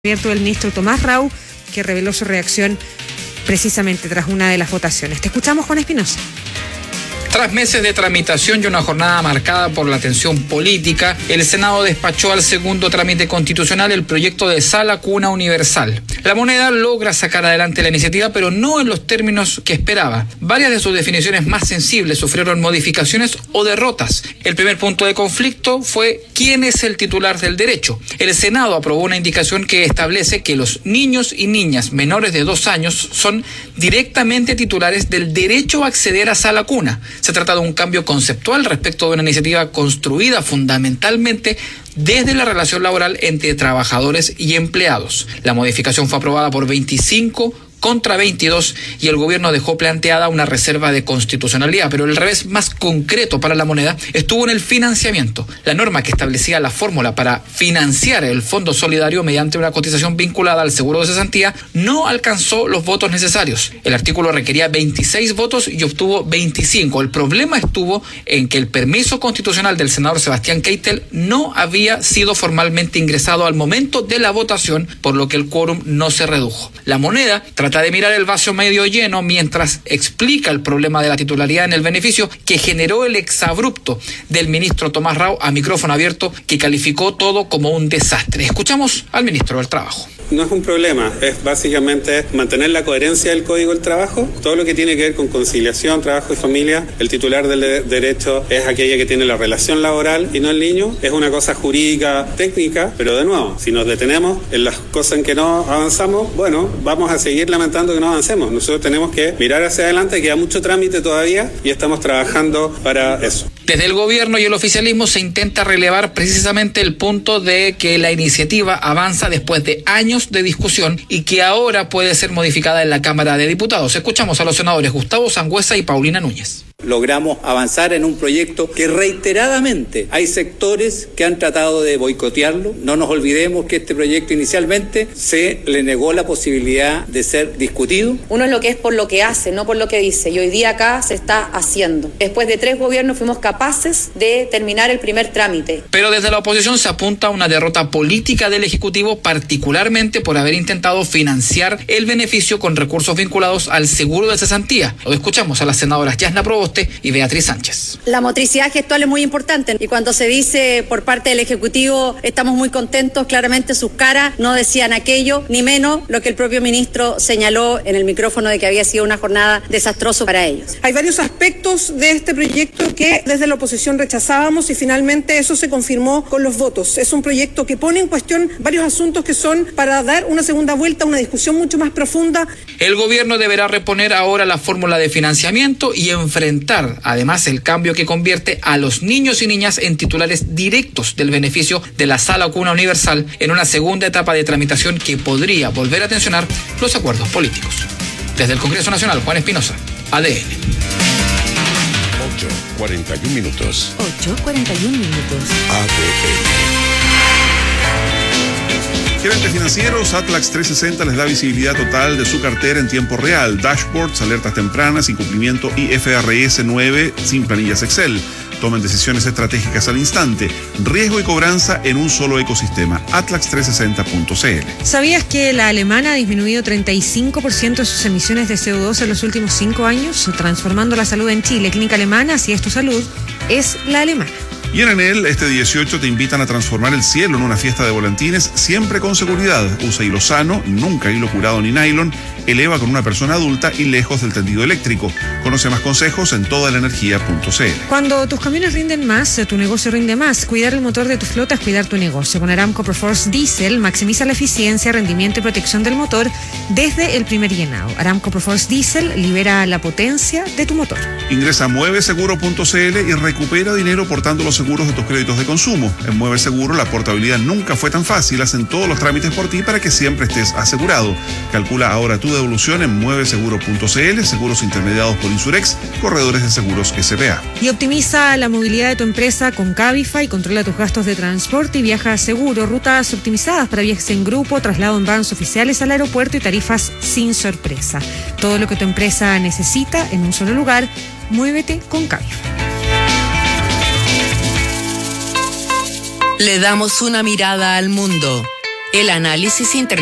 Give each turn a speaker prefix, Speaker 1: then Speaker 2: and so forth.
Speaker 1: Abierto del ministro Tomás Rau, que reveló su reacción precisamente tras una de las votaciones. Te escuchamos, Juan Espinosa.
Speaker 2: Tras meses de tramitación y una jornada marcada por la tensión política, el Senado despachó al segundo trámite constitucional el proyecto de Sala Cuna Universal. La Moneda logra sacar adelante la iniciativa, pero no en los términos que esperaba. Varias de sus definiciones más sensibles sufrieron modificaciones o derrotas. El primer punto de conflicto fue quién es el titular del derecho. El Senado aprobó una indicación que establece que los niños y niñas menores de 2 años son directamente titulares del derecho a acceder a Sala Cuna. Se trata de un cambio conceptual respecto de una iniciativa construida fundamentalmente desde la relación laboral entre trabajadores y empleados. La modificación fue aprobada por 25 contra 22 y el gobierno dejó planteada una reserva de constitucionalidad, pero el revés más concreto para la Moneda estuvo en el financiamiento. La norma que establecía la fórmula para financiar el Fondo Solidario mediante una cotización vinculada al seguro de cesantía no alcanzó los votos necesarios. El artículo requería 26 votos y obtuvo 25. El problema estuvo en que el permiso constitucional del senador Sebastián Keitel no había sido formalmente ingresado al momento de la votación, por lo que el quórum no se redujo. La Moneda trata de mirar el vaso medio lleno mientras explica el problema de la titularidad en el beneficio que generó el exabrupto del ministro Tomás Rau a micrófono abierto, que calificó todo como un desastre. Escuchamos al ministro del Trabajo.
Speaker 3: No es un problema, es básicamente mantener la coherencia del Código del Trabajo. Todo lo que tiene que ver con conciliación, trabajo y familia, el titular del derecho es aquella que tiene la relación laboral y no el niño. Es una cosa jurídica, técnica, pero de nuevo, si nos detenemos en las cosas en que no avanzamos, bueno, vamos a seguir lamentando que no avancemos. Nosotros tenemos que mirar hacia adelante, queda mucho trámite todavía y estamos trabajando para eso.
Speaker 2: Desde el gobierno y el oficialismo se intenta relevar precisamente el punto de que la iniciativa avanza después de años de discusión y que ahora puede ser modificada en la Cámara de Diputados. Escuchamos a los senadores Gustavo Sangüesa y Paulina Núñez.
Speaker 4: Logramos avanzar en un proyecto que reiteradamente hay sectores que han tratado de boicotearlo. No nos olvidemos que este proyecto inicialmente se le negó la posibilidad de ser discutido.
Speaker 5: Uno es lo que es por lo que hace, no por lo que dice. Y hoy día acá se está haciendo. Después de 3 gobiernos fuimos capaces de terminar el primer trámite.
Speaker 2: Pero desde la oposición se apunta a una derrota política del Ejecutivo, particularmente por haber intentado financiar el beneficio con recursos vinculados al seguro de cesantía. Lo escuchamos a las senadoras Yasna Proboste y Beatriz Sánchez.
Speaker 5: La motricidad gestual es muy importante y cuando se dice por parte del Ejecutivo estamos muy contentos, claramente sus caras no decían aquello, ni menos lo que el propio ministro señaló en el micrófono de que había sido una jornada desastrosa para ellos.
Speaker 6: Hay varios aspectos de este proyecto que desde la oposición rechazábamos y finalmente eso se confirmó con los votos. Es un proyecto que pone en cuestión varios asuntos que son para dar una segunda vuelta, una discusión mucho más profunda.
Speaker 2: El gobierno deberá reponer ahora la fórmula de financiamiento y enfrentar además el cambio que convierte a los niños y niñas en titulares directos del beneficio de la Sala Cuna Universal en una segunda etapa de tramitación que podría volver a tensionar los acuerdos políticos. Desde el Congreso Nacional, Juan Espinosa, ADN.
Speaker 7: 8:41 minutos.
Speaker 1: 8:41 minutos.
Speaker 7: ADN.
Speaker 8: Gerentes financieros, Atlax 360 les da visibilidad total de su cartera en tiempo real, dashboards, alertas tempranas, incumplimiento IFRS 9 sin planillas Excel. Tomen decisiones estratégicas al instante, riesgo y cobranza en un solo ecosistema. Atlax360.cl.
Speaker 1: ¿Sabías que la alemana ha disminuido 35% de sus emisiones de CO2 en los últimos 5 años? Transformando la salud en Chile. Clínica Alemana, si es tu salud, es la alemana.
Speaker 8: Y en Enel, este 18 te invitan a transformar el cielo en una fiesta de volantines, siempre con seguridad. Usa hilo sano, nunca hilo curado ni nylon. Eleva con una persona adulta y lejos del tendido eléctrico. Conoce más consejos en todalaenergia.cl.
Speaker 1: Cuando tus camiones rinden más, tu negocio rinde más. Cuidar el motor de tu flota es cuidar tu negocio. Con Aramco Perforce Diesel maximiza la eficiencia, rendimiento y protección del motor desde el primer llenado. Aramco Perforce Diesel libera la potencia de tu motor.
Speaker 8: Ingresa a mueveseguro.cl y recupera dinero portando los seguros de tus créditos de consumo. En Mueve Seguro la portabilidad nunca fue tan fácil. Hacen todos los trámites por ti para que siempre estés asegurado. Calcula ahora tu devolución en mueveseguro.cl, seguros intermediados por Insurex, corredores de seguros SPA.
Speaker 1: Y optimiza la movilidad de tu empresa con Cabify, controla tus gastos de transporte y viaja seguro. Rutas optimizadas para viajes en grupo, traslado en vans oficiales al aeropuerto y tarifas sin sorpresa. Todo lo que tu empresa necesita en un solo lugar. Muévete con Cabify.
Speaker 9: Le damos una mirada al mundo. El análisis